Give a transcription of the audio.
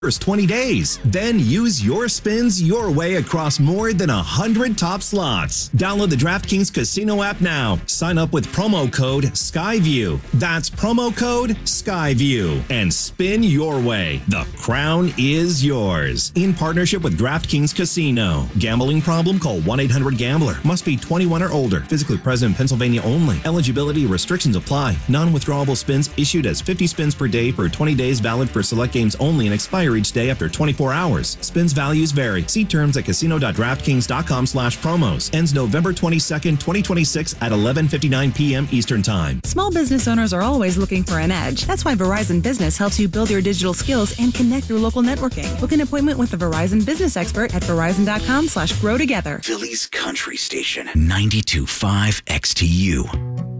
first 20 days. Then use your spins your way across more than 100 top slots. Download the DraftKings Casino app now. Sign up with promo code SKYVIEW. That's promo code SKYVIEW. And spin your way. The crown is yours. In partnership with DraftKings Casino. Gambling problem? Call 1-800-GAMBLER. Must be 21 or older. Physically present in Pennsylvania only. Eligibility restrictions apply. Non-withdrawable spins issued as 50 spins per day for 20 days, valid for select games only, and expire each day after 24 hours. Spins values vary. See terms at casino.draftkings.com/promos. Ends November 22nd, 2026 at 11:59 p.m. Eastern Time. Small business owners are always looking for an edge. That's why Verizon Business helps you build your digital skills and connect through local networking. Book an appointment with a Verizon business expert at verizon.com/grow together. Philly's Country Station, 92.5 XTU.